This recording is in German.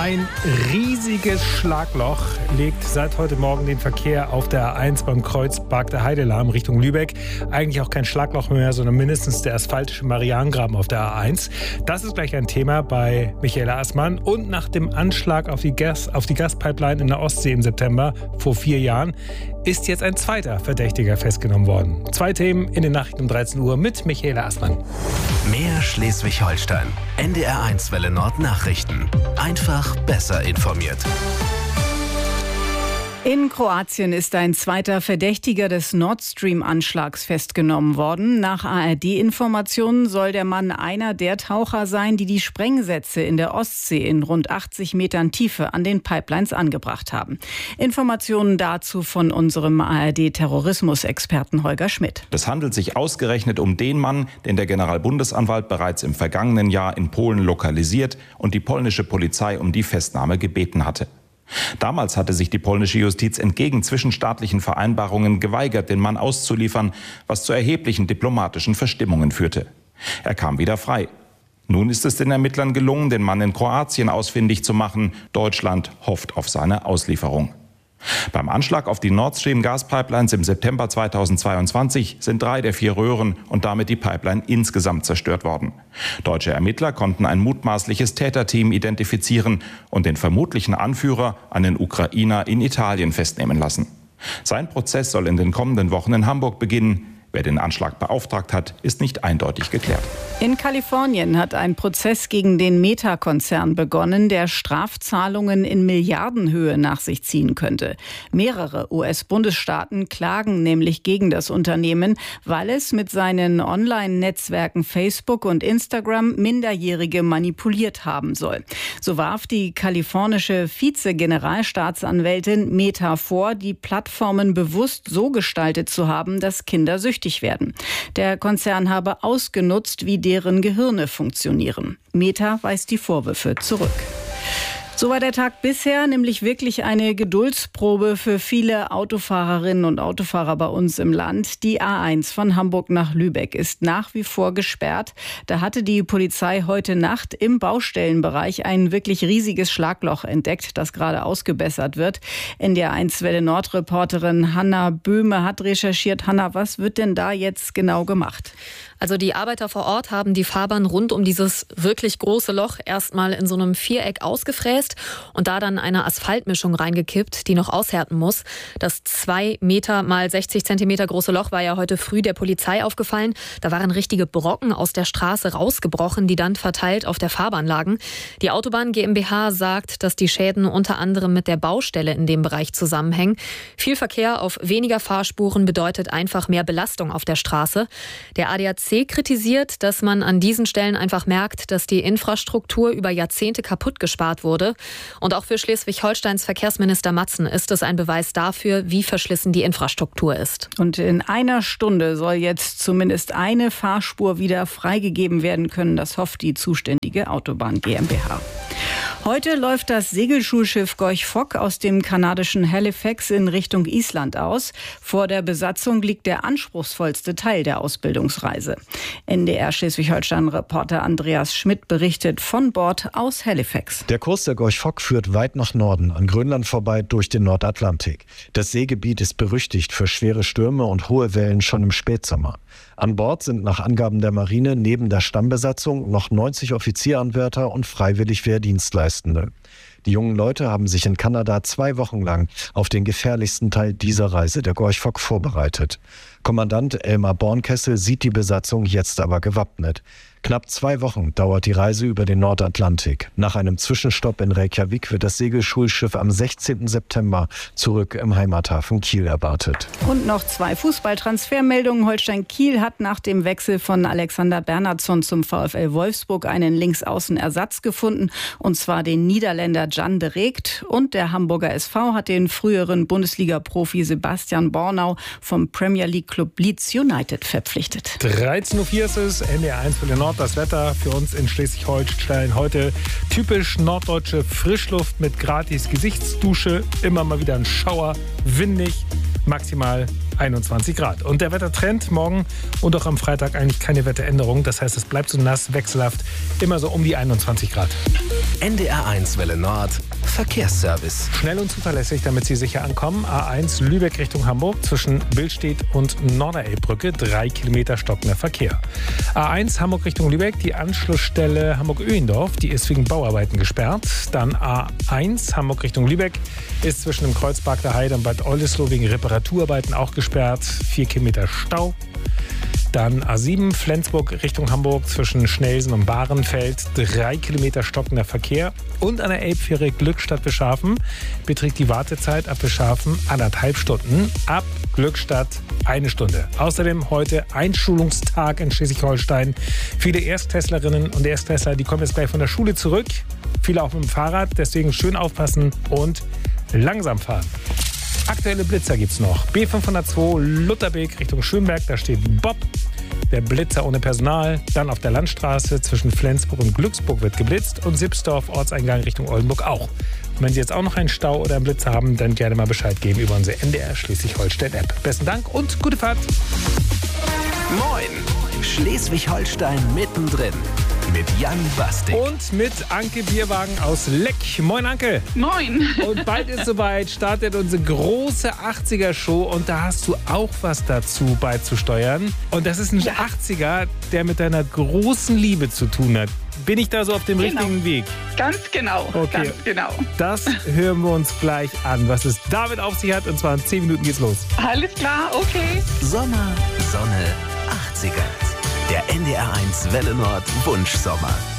Ein riesiges Schlagloch legt seit heute Morgen den Verkehr auf der A1 beim Kreuz Bargter Heide lahm Richtung Lübeck. Eigentlich auch kein Schlagloch mehr, sondern mindestens der asphaltische Marianengraben auf der A1. Das ist gleich ein Thema bei Michaela Assmann. Und nach dem Anschlag auf die Gaspipeline in der Ostsee im September vor 4 Jahren ist jetzt ein zweiter Verdächtiger festgenommen worden. 2 Themen in den Nachrichten um 13 Uhr mit Michaela Assmann. Mehr Schleswig-Holstein. NDR1 Welle Nord Nachrichten. Einfach besser informiert. In Kroatien ist ein zweiter Verdächtiger des Nord Stream-Anschlags festgenommen worden. Nach ARD-Informationen soll der Mann einer der Taucher sein, die die Sprengsätze in der Ostsee in rund 80 Metern Tiefe an den Pipelines angebracht haben. Informationen dazu von unserem ARD-Terrorismusexperten Holger Schmidt. Es handelt sich ausgerechnet um den Mann, den der Generalbundesanwalt bereits im vergangenen Jahr in Polen lokalisiert und die polnische Polizei um die Festnahme gebeten hatte. Damals hatte sich die polnische Justiz entgegen zwischenstaatlichen Vereinbarungen geweigert, den Mann auszuliefern, was zu erheblichen diplomatischen Verstimmungen führte. Er kam wieder frei. Nun ist es den Ermittlern gelungen, den Mann in Kroatien ausfindig zu machen. Deutschland hofft auf seine Auslieferung. Beim Anschlag auf die Nord Stream Gaspipelines im September 2022 sind 3 der 4 Röhren und damit die Pipeline insgesamt zerstört worden. Deutsche Ermittler konnten ein mutmaßliches Täterteam identifizieren und den vermutlichen Anführer, einen Ukrainer, in Italien festnehmen lassen. Sein Prozess soll in den kommenden Wochen in Hamburg beginnen. Wer den Anschlag beauftragt hat, ist nicht eindeutig geklärt. In Kalifornien hat ein Prozess gegen den Meta-Konzern begonnen, der Strafzahlungen in Milliardenhöhe nach sich ziehen könnte. Mehrere US-Bundesstaaten klagen nämlich gegen das Unternehmen, weil es mit seinen Online-Netzwerken Facebook und Instagram Minderjährige manipuliert haben soll. So warf die kalifornische Vize-Generalstaatsanwältin Meta vor, die Plattformen bewusst so gestaltet zu haben, dass Kinder süchtig werden. Der Konzern habe ausgenutzt, wie deren Gehirne funktionieren. Meta weist die Vorwürfe zurück. So war der Tag bisher nämlich wirklich eine Geduldsprobe für viele Autofahrerinnen und Autofahrer bei uns im Land. Die A1 von Hamburg nach Lübeck ist nach wie vor gesperrt. Da hatte die Polizei heute Nacht im Baustellenbereich ein wirklich riesiges Schlagloch entdeckt, das gerade ausgebessert wird. NDR1 Welle Nord Reporterin Hanna Böhme hat recherchiert. Hanna, was wird denn da jetzt genau gemacht? Also die Arbeiter vor Ort haben die Fahrbahn rund um dieses wirklich große Loch erstmal in so einem Viereck ausgefräst und da dann eine Asphaltmischung reingekippt, die noch aushärten muss. Das 2 Meter mal 60 Zentimeter große Loch war ja heute früh der Polizei aufgefallen. Da waren richtige Brocken aus der Straße rausgebrochen, die dann verteilt auf der Fahrbahn lagen. Die Autobahn GmbH sagt, dass die Schäden unter anderem mit der Baustelle in dem Bereich zusammenhängen. Viel Verkehr auf weniger Fahrspuren bedeutet einfach mehr Belastung auf der Straße. Der ADAC kritisiert, dass man an diesen Stellen einfach merkt, dass die Infrastruktur über Jahrzehnte kaputt gespart wurde. Und auch für Schleswig-Holsteins Verkehrsminister Matzen ist es ein Beweis dafür, wie verschlissen die Infrastruktur ist. Und in einer Stunde soll jetzt zumindest eine Fahrspur wieder freigegeben werden können. Das hofft die zuständige Autobahn GmbH. Heute läuft das Segelschulschiff Gorch Fock aus dem kanadischen Halifax in Richtung Island aus. Vor der Besatzung liegt der anspruchsvollste Teil der Ausbildungsreise. NDR Schleswig-Holstein-Reporter Andreas Schmidt berichtet von Bord aus Halifax. Der Kurs der Gorch Fock führt weit nach Norden, an Grönland vorbei durch den Nordatlantik. Das Seegebiet ist berüchtigt für schwere Stürme und hohe Wellen schon im Spätsommer. An Bord sind nach Angaben der Marine neben der Stammbesatzung noch 90 Offizieranwärter und freiwillig Wehrdienstleistende. Die jungen Leute haben sich in Kanada 2 Wochen lang auf den gefährlichsten Teil dieser Reise der Gorch Fock vorbereitet. Kommandant Elmar Bornkessel sieht die Besatzung jetzt aber gewappnet. Knapp 2 Wochen dauert die Reise über den Nordatlantik. Nach einem Zwischenstopp in Reykjavik wird das Segelschulschiff am 16. September zurück im Heimathafen Kiel erwartet. Und noch 2 Fußballtransfermeldungen. Holstein Kiel hat nach dem Wechsel von Alexander Bernhardsson zum VfL Wolfsburg einen Linksaußenersatz gefunden, und zwar den Niederländer Jan de Reekt. Und der Hamburger SV hat den früheren Bundesliga-Profi Sebastian Bornau vom Premier League Club Leeds United verpflichtet. 13.04 Uhr ist es, NDR1 für den Nord. Das Wetter für uns in Schleswig-Holstein heute typisch norddeutsche Frischluft mit gratis Gesichtsdusche, immer mal wieder ein Schauer, windig maximal 21 Grad. Und der Wettertrend morgen und auch am Freitag eigentlich keine Wetteränderung. Das heißt, es bleibt so nass, wechselhaft, immer so um die 21 Grad. NDR1 Welle Nord, Verkehrsservice. Schnell und zuverlässig, damit Sie sicher ankommen. A1 Lübeck Richtung Hamburg zwischen Billstedt und Norderelbbrücke, 3 Kilometer stockender Verkehr. A1 Hamburg Richtung Lübeck, die Anschlussstelle Hamburg-Öhendorf, die ist wegen Bauarbeiten gesperrt. Dann A1 Hamburg Richtung Lübeck ist zwischen dem Kreuzpark der Heide und Bad Oldesloe wegen Reparaturarbeiten auch gesperrt, 4 Kilometer Stau. Dann A7 Flensburg Richtung Hamburg zwischen Schnelsen und Bahrenfeld, 3 Kilometer stockender Verkehr. Und an der Elbfähre Glückstadt Bischhafen beträgt die Wartezeit ab Bischhafen 1,5 Stunden, ab Glückstadt 1 Stunde. Außerdem heute Einschulungstag in Schleswig-Holstein. Viele Erstklässlerinnen und Erstklässler, die kommen jetzt gleich von der Schule zurück. Viele auch mit dem Fahrrad, deswegen schön aufpassen und langsam fahren. Aktuelle Blitzer gibt's noch. B502 Lutherbeek Richtung Schönberg, da steht Bob. Der Blitzer ohne Personal. Dann auf der Landstraße zwischen Flensburg und Glücksburg wird geblitzt und Sipsdorf Ortseingang Richtung Oldenburg auch. Und wenn Sie jetzt auch noch einen Stau oder einen Blitzer haben, dann gerne mal Bescheid geben über unsere NDR Schleswig-Holstein-App. Besten Dank und gute Fahrt. Moin, Schleswig-Holstein mittendrin. Mit Jan Bastik. Und mit Anke Bierwagen aus Leck. Moin, Anke. Moin. Und bald ist soweit, startet unsere große 80er-Show und da hast du auch was dazu beizusteuern. Und das ist ein 80er, der mit deiner großen Liebe zu tun hat. Bin ich da so auf dem richtigen Weg? Ganz genau. Okay. Ganz genau. Das hören wir uns gleich an, was es damit auf sich hat. Und zwar in 10 Minuten geht's los. Alles klar, okay. Sommer, Sonne, 80er. Der NDR1 Welle Nord Wunschsommer.